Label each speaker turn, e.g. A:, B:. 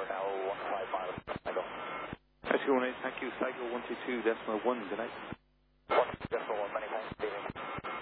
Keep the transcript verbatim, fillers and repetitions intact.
A: now one five miles. I go.
B: X Q one eight, thank you. Cycle one two two decimal one, good night.